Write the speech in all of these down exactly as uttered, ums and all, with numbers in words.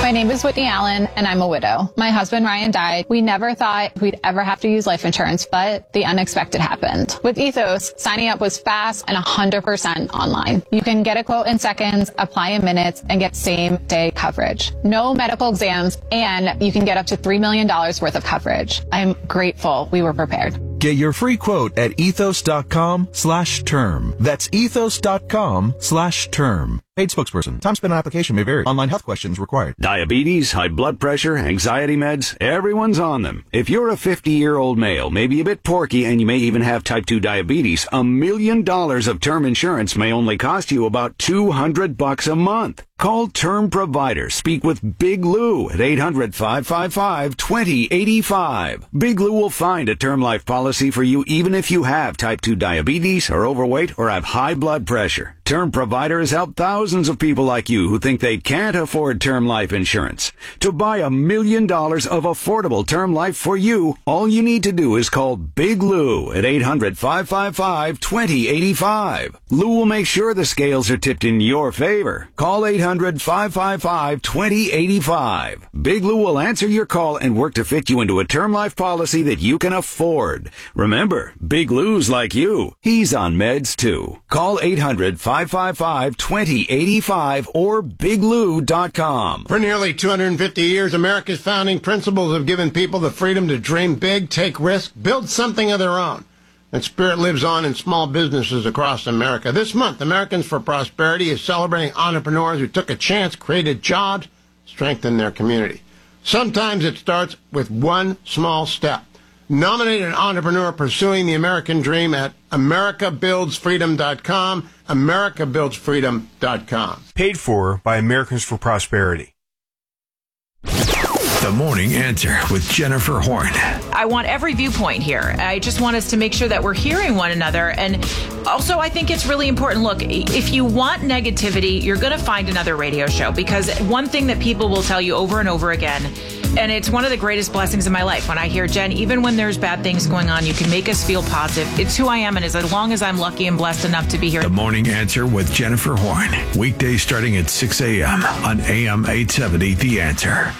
My name is Whitney Allen, and I'm a widow. My husband, Ryan, died. We never thought we'd ever have to use life insurance, but the unexpected happened. With Ethos, signing up was fast and one hundred percent online. You can get a quote in seconds, apply in minutes, and get same-day coverage. No medical exams, and you can get up to three million dollars worth of coverage. I'm grateful we were prepared. Get your free quote at ethos.com slash term. That's ethos.com slash term. Paid spokesperson. Time spent on application may vary. Online health questions required. Diabetes, high blood pressure, anxiety meds, everyone's on them. If you're a fifty-year-old male, maybe a bit porky, and you may even have type two diabetes, a million dollars of term insurance may only cost you about two hundred bucks a month. Call Term Provider. Speak with Big Lou at eight hundred, five five five, two zero eight five. Big Lou will find a term life policy for you even if you have type two diabetes, are overweight, or have high blood pressure. Term Provider has helped thousands of people like you who think they can't afford term life insurance. To buy a million dollars of affordable term life for you, all you need to do is call Big Lou at eight hundred, five five five, two zero eight five. Lou will make sure the scales are tipped in your favor. Call eight hundred, five five five, two zero eight five. Big Lou will answer your call and work to fit you into a term life policy that you can afford. Remember, Big Lou's like you. He's on meds too. Call eight hundred, five five five, two zero eight five or big lou dot com. For nearly two hundred fifty years, America's founding principles have given people the freedom to dream big, take risks, build something of their own. That spirit lives on in small businesses across America. This month, Americans for Prosperity is celebrating entrepreneurs who took a chance, created jobs, strengthened their community. Sometimes it starts with one small step. Nominate an entrepreneur pursuing the American dream at america builds freedom dot com, america builds freedom dot com. Paid for by Americans for Prosperity. The Morning Answer with Jennifer Horn. I want every viewpoint here. I just want us to make sure that we're hearing one another. And also, I think it's really important. Look, if you want negativity, you're going to find another radio show, because one thing that people will tell you over and over again, and it's one of the greatest blessings in my life, when I hear, Jen, even when there's bad things going on, you can make us feel positive. It's who I am, and as long as I'm lucky and blessed enough to be here. The Morning Answer with Jennifer Horn. Weekdays starting at six a.m. on A M eight seventy, The Answer.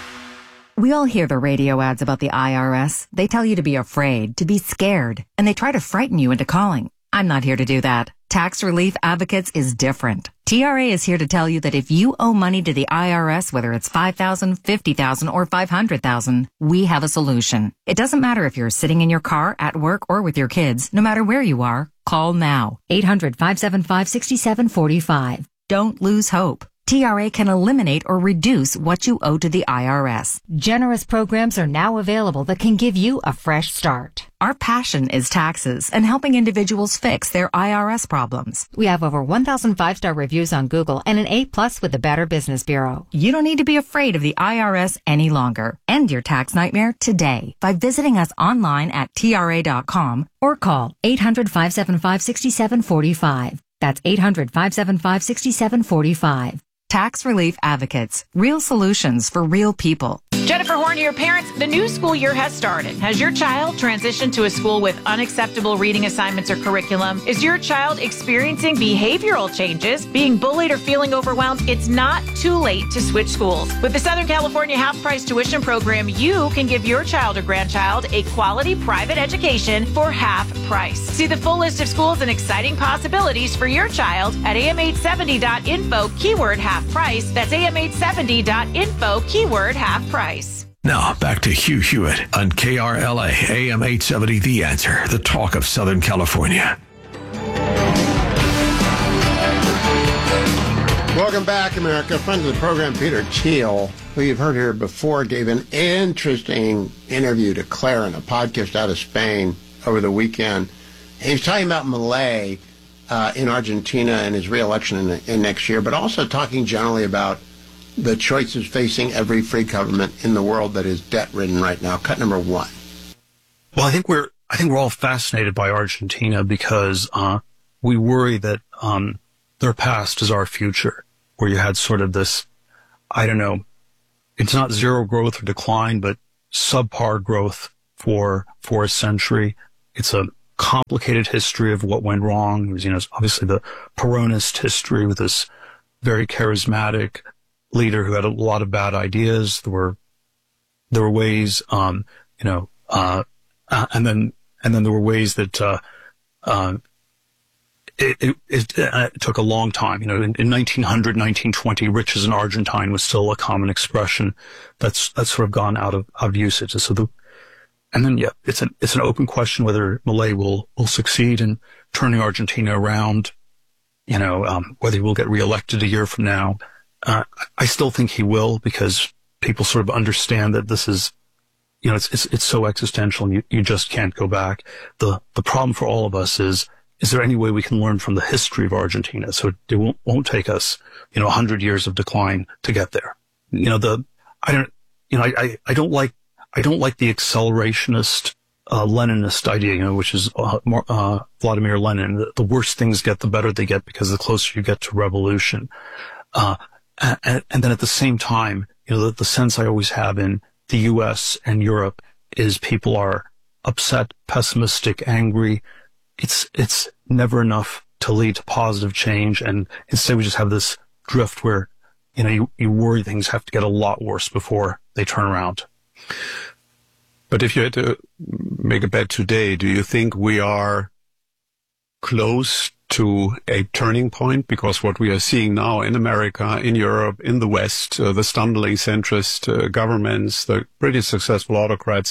We all hear the radio ads about the I R S. They tell you to be afraid, to be scared, and they try to frighten you into calling. I'm not here to do that. Tax Relief Advocates is different. T R A is here to tell you that if you owe money to the I R S, whether it's five thousand dollars, fifty thousand dollars, or five hundred thousand dollars, we have a solution. It doesn't matter if you're sitting in your car, at work, or with your kids. No matter where you are, call now. eight hundred, five seven five, six seven four five. Don't lose hope. T R A can eliminate or reduce what you owe to the I R S. Generous programs are now available that can give you a fresh start. Our passion is taxes and helping individuals fix their I R S problems. We have over one thousand five-star reviews on Google and an A plus with the Better Business Bureau. You don't need to be afraid of the I R S any longer. End your tax nightmare today by visiting us online at T R A dot com or call eight hundred, five seven five, six seven four five. That's eight hundred, five seven five, six seven four five. Tax Relief Advocates. Real solutions for real people. Jennifer Horn here. Parents, the new school year has started. Has your child transitioned to a school with unacceptable reading assignments or curriculum? Is your child experiencing behavioral changes, being bullied, or feeling overwhelmed? It's not too late to switch schools. With the Southern California half-price tuition program, you can give your child or grandchild a quality private education for half price. See the full list of schools and exciting possibilities for your child at A M eight seventy dot info, keyword half price. That's A M eight seventy dot info, keyword half price. Now, back to Hugh Hewitt on K R L A, A M eight seventy, The Answer, the talk of Southern California. Welcome back, America. Friend of the program, Peter Thiel, who you've heard here before, gave an interesting interview to Claire in a podcast out of Spain over the weekend. He was talking about Milei uh, in Argentina and his re-election in, in next year, but also talking generally about the choices facing every free government in the world that is debt-ridden right now. Cut number one. Well, I think we're I think we're all fascinated by Argentina because uh, we worry that um, their past is our future, where you had sort of this, I don't know, it's not zero growth or decline, but subpar growth for for a century. It's a complicated history of what went wrong. It was, you know, obviously the Peronist history with this very charismatic leader who had a lot of bad ideas. There were, there were ways, um, you know, uh, uh, and then, and then there were ways that, uh, uh, it, it, it, uh, it took a long time. You know, in, in nineteen hundred, nineteen twenty, riches in Argentine was still a common expression. That's, that's sort of gone out of, out of usage. So the, and then, yeah, it's an, it's an open question whether Milei will, will succeed in turning Argentina around. You know, um, whether he will get reelected a year from now. Uh, I still think he will, because people sort of understand that this is, you know, it's, it's, it's so existential and you, you just can't go back. The, the problem for all of us is, is there any way we can learn from the history of Argentina? So it won't, won't take us, you know, a hundred years of decline to get there. You know, the, I don't, you know, I, I, I don't like, I don't like the accelerationist, uh, Leninist idea, you know, which is, uh, more, uh, Vladimir Lenin. The, the worse things get, the better they get, because the closer you get to revolution. Uh, and, and then at the same time, you know, the, the sense I always have in the U S and Europe is people are upset, pessimistic, angry. It's, it's never enough to lead to positive change. And instead we just have this drift where, you know, you, you worry things have to get a lot worse before they turn around. But if you had to make a bet today, do you think we are close to a turning point? Because what we are seeing now in America, in Europe, in the West, uh, the stumbling centrist uh, governments, the pretty successful autocrats,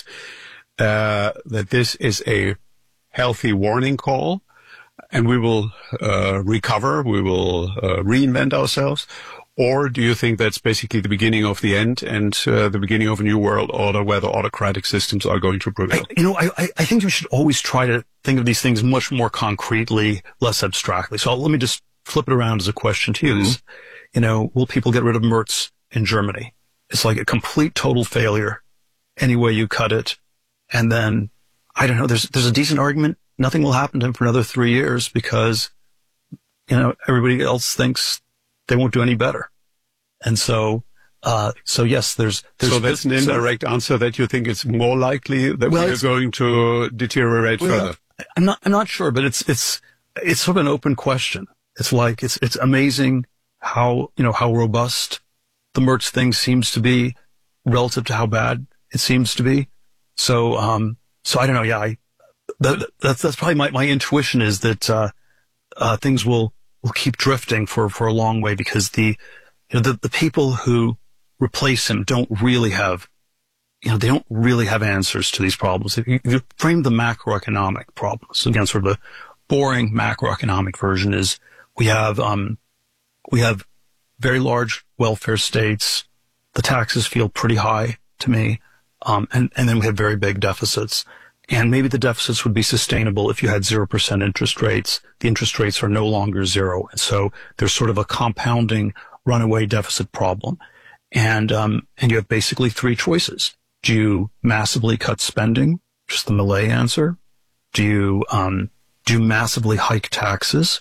uh, that this is a healthy warning call, and we will uh, recover, we will uh, reinvent ourselves? Or do you think that's basically the beginning of the end and uh, the beginning of a new world order where the autocratic systems are going to prevail? I, you know, I, I think we should always try to think of these things much more concretely, less abstractly. So let me just flip it around as a question to you. Mm-hmm. Is, you know, will people get rid of Merz in Germany? It's like a complete, total failure any way you cut it. And then, I don't know, there's there's a decent argument. Nothing will happen to him for another three years because, you know, everybody else thinks they won't do any better. And so, uh, so yes, there's, there's so that's an indirect so, answer that you think it's more likely that well, we're going to deteriorate well, further. I'm not, I'm not sure, but it's, it's, it's sort of an open question. It's like, it's, it's amazing how, you know, how robust the Merz thing seems to be relative to how bad it seems to be. So, um, so I don't know. Yeah, I, that, that's, that's probably my, my intuition is that, uh, uh, things will, will keep drifting for, for a long way because the, you know, the, the people who replace him don't really have, you know, they don't really have answers to these problems. If you, if you frame the macroeconomic problems, again, sort of the boring macroeconomic version is we have, um, we have very large welfare states. The taxes feel pretty high to me. Um, and, and then we have very big deficits. And maybe the deficits would be sustainable if you had zero percent interest rates. The interest rates are no longer zero. And so there's sort of a compounding runaway deficit problem. And, um, and you have basically three choices. Do you massively cut spending? Just the Milei answer. Do you, um, do you massively hike taxes?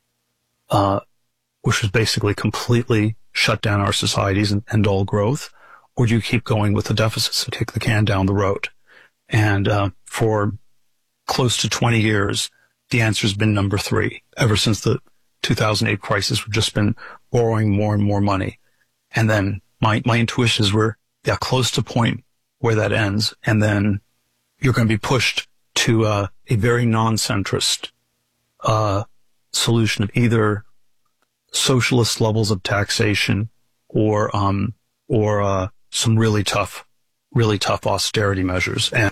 Uh, which is basically completely shut down our societies and end all growth. Or do you keep going with the deficits and kick the can down the road? And, uh, for close to twenty years, the answer has been number three. Ever since the two thousand eight crisis, we've just been borrowing more and more money. And then my, my intuition is we're, yeah, close to point where that ends. And then you're going to be pushed to, uh, a very non-centrist, uh, solution of either socialist levels of taxation or, um, or, uh, some really tough, really tough austerity measures. And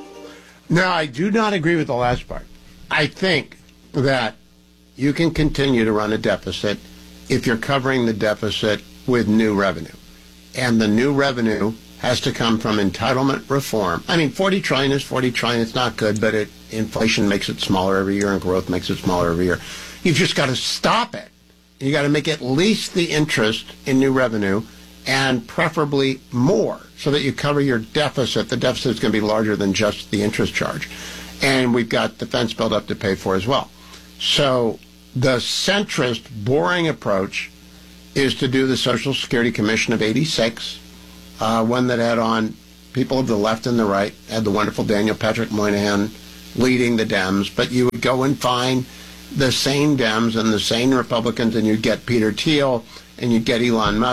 no, I do not agree with the last part. I think that you can continue to run a deficit if you're covering the deficit with new revenue. And the new revenue has to come from entitlement reform. I mean, forty trillion is forty trillion. It's not good, but it, inflation makes it smaller every year and growth makes it smaller every year. You've just got to stop it. You got to make at least the interest in new revenue and preferably more so that you cover your deficit. The deficit is going to be larger than just the interest charge. And we've got defense build up to pay for as well. So the centrist, boring approach is to do the Social Security Commission of eighty-six, uh, one that had on people of the left and the right, had the wonderful Daniel Patrick Moynihan leading the Dems, but you would go and find the sane Dems and the sane Republicans, and you'd get Peter Thiel, and you'd get Elon Musk,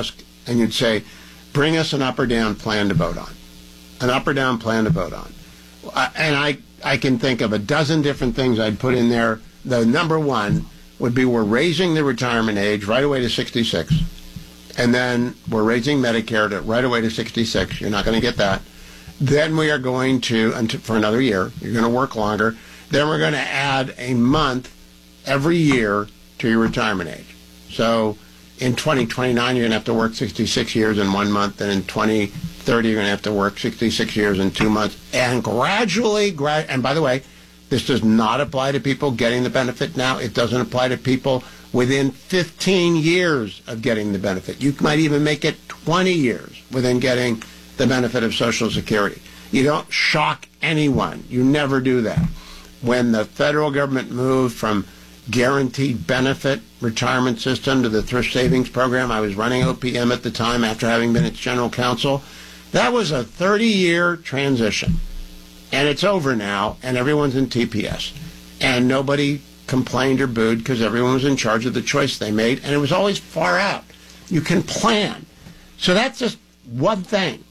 and you'd say, bring us an up or down plan to vote on. An up or down plan to vote on. Uh, and I, I can think of a dozen different things I'd put in there. The number one would be we're raising the retirement age right away to sixty-six. And then we're raising Medicare to right away to sixty-six. You're not going to get that. Then we are going to, until, for another year, you're going to work longer. Then we're going to add a month every year to your retirement age. So in twenty twenty-nine, you're going to have to work sixty-six years in one month, and in twenty thirty, you're going to have to work sixty-six years in two months. And gradually, gra- and by the way, this does not apply to people getting the benefit now. It doesn't apply to people within fifteen years of getting the benefit. You might even make it twenty years within getting the benefit of Social Security. You don't shock anyone. You never do that. When the federal government moved from guaranteed benefit retirement system to the thrift savings program, I was running O P M at the time after having been its general counsel. That was a thirty-year transition. And it's over now, and everyone's in T P S. And nobody complained or booed because everyone was in charge of the choice they made, and it was always far out. You can plan. So that's just one thing.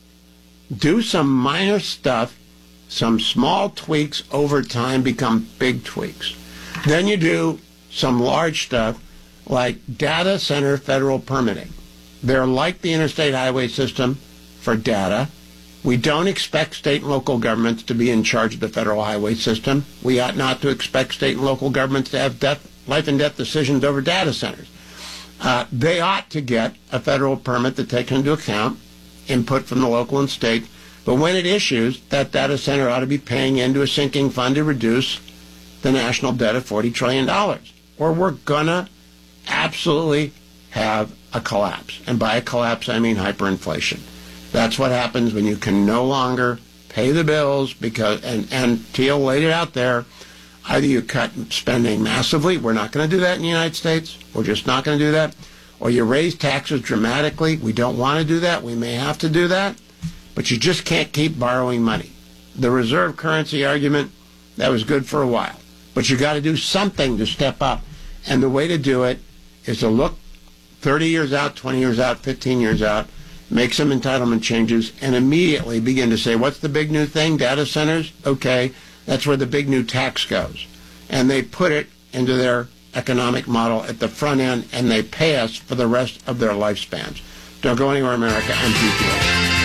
Do some minor stuff, some small tweaks over time become big tweaks. Then you do some large stuff like data center federal permitting. They're like the interstate highway system for data. We don't expect state and local governments to be in charge of the federal highway system. We ought not to expect state and local governments to have death, life and death decisions over data centers. Uh, they ought to get a federal permit that takes into account input from the local and state. But when it issues, that data center ought to be paying into a sinking fund to reduce the national debt of forty trillion dollars. Or we're going to absolutely have a collapse. And by a collapse, I mean hyperinflation. That's what happens when you can no longer pay the bills because, and, and Teal laid it out there, either you cut spending massively, we're not going to do that in the United States, we're just not going to do that, or you raise taxes dramatically, we don't want to do that, we may have to do that, but you just can't keep borrowing money. The reserve currency argument, that was good for a while, but you got to do something to step up, and the way to do it is to look thirty years out, twenty years out, fifteen years out, make some entitlement changes, and immediately begin to say, what's the big new thing? Data centers? Okay, that's where the big new tax goes. And they put it into their economic model at the front end, and they pay us for the rest of their lifespans. Don't go anywhere, America. I'm Hugh Hewitt.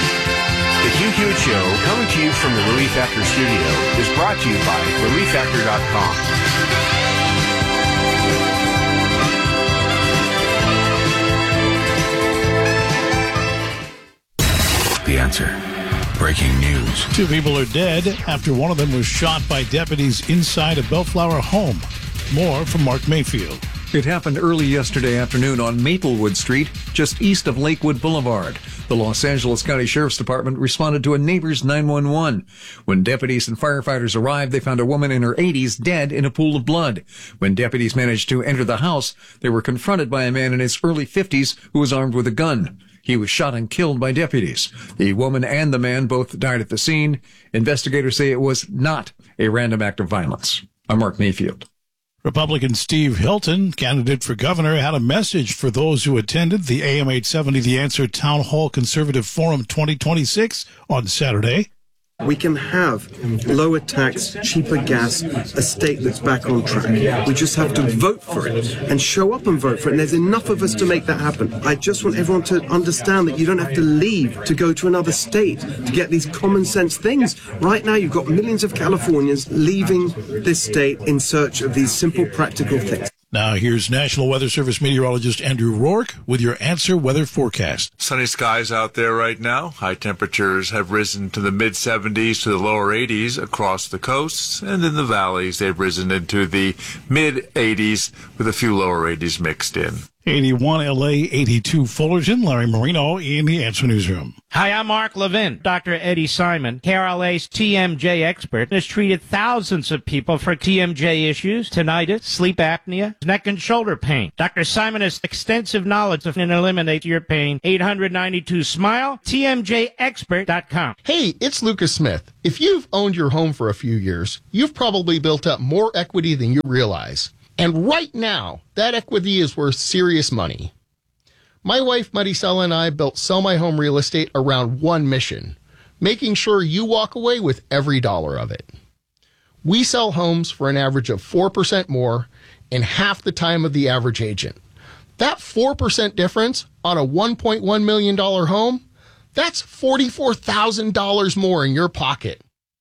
The Hugh Hewitt Show, coming to you from the Relief Factor studio, is brought to you by relief factor dot com. The Answer. Breaking news. Two people are dead after one of them was shot by deputies inside a Bellflower home. More from Mark Mayfield. It happened early yesterday afternoon on Maplewood Street, just east of Lakewood Boulevard. The Los Angeles County Sheriff's Department responded to a neighbor's nine one one. When deputies and firefighters arrived, they found a woman in her eighties dead in a pool of blood. When deputies managed to enter the house, they were confronted by a man in his early fifties who was armed with a gun. He was shot and killed by deputies. The woman and the man both died at the scene. Investigators say it was not a random act of violence. I'm Mark Mayfield. Republican Steve Hilton, candidate for governor, had a message for those who attended the A M eight seventy The Answer Town Hall Conservative Forum twenty twenty-six on Saturday. We can have lower tax, cheaper gas, a state that's back on track. We just have to vote for it and show up and vote for it. And there's enough of us to make that happen. I just want everyone to understand that you don't have to leave to go to another state to get these common sense things. Right now, you've got millions of Californians leaving this state in search of these simple, practical things. Now here's National Weather Service meteorologist Andrew Rourke with your Answer weather forecast. Sunny skies out there right now. High temperatures have risen to the mid seventies to the lower eighties across the coasts, and in the valleys they've risen into the mid eighties with a few lower eighties mixed in. eighty-one L A, eighty-two Fullerton. Larry Marino in the Answer Newsroom. Hi, I'm Mark Levin. Doctor Eddie Simon, K R L A's T M J expert, has treated thousands of people for T M J issues, tinnitus, sleep apnea, neck and shoulder pain. Doctor Simon has extensive knowledge of and eliminate your pain. eight hundred ninety-two SMILE, T M J expert dot com. Hey, it's Lucas Smith. If you've owned your home for a few years, you've probably built up more equity than you realize. And right now, that equity is worth serious money. My wife, Maricela, and I built Sell My Home Real Estate around one mission, making sure you walk away with every dollar of it. We sell homes for an average of four percent more in half the time of the average agent. That four percent difference on a one point one million dollars home, that's forty-four thousand dollars more in your pocket.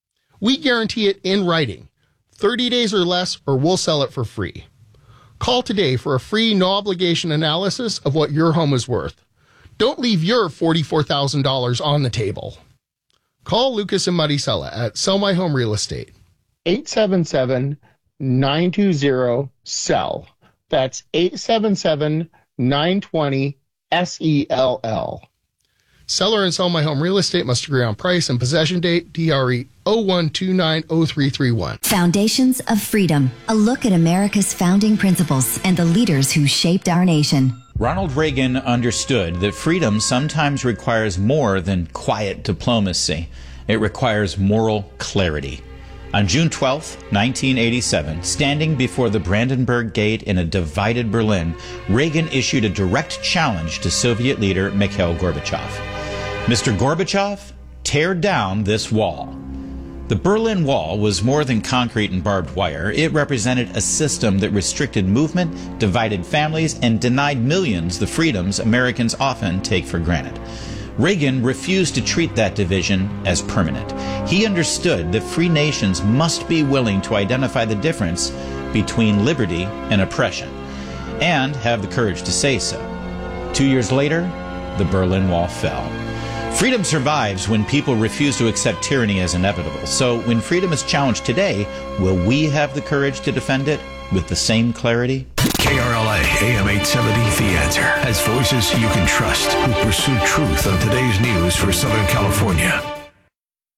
We guarantee it in writing, thirty days or less, or we'll sell it for free. Call today for a free, no-obligation analysis of what your home is worth. Don't leave your forty-four thousand dollars on the table. Call Lucas and Maricela at Sell My Home Real Estate. eight seven seven, nine two zero, S E L L. That's eight seven seven, nine two zero, S E L L. Seller and Sell My Home Real Estate must agree on price and possession date. D R E zero one two nine zero three three one. Foundations of Freedom. A look at America's founding principles and the leaders who shaped our nation. Ronald Reagan understood that freedom sometimes requires more than quiet diplomacy. It requires moral clarity. On June twelfth, nineteen eighty-seven, standing before the Brandenburg Gate in a divided Berlin, Reagan issued a direct challenge to Soviet leader Mikhail Gorbachev. Mister Gorbachev, tear down this wall. The Berlin Wall was more than concrete and barbed wire. It represented a system that restricted movement, divided families, and denied millions the freedoms Americans often take for granted. Reagan refused to treat that division as permanent. He understood that free nations must be willing to identify the difference between liberty and oppression, and have the courage to say so. Two years later, the Berlin Wall fell. Freedom survives when people refuse to accept tyranny as inevitable. So when freedom is challenged today, will we have the courage to defend it with the same clarity? K R L A A M eight seventy, The Answer, has voices you can trust who pursue truth on today's news for Southern California.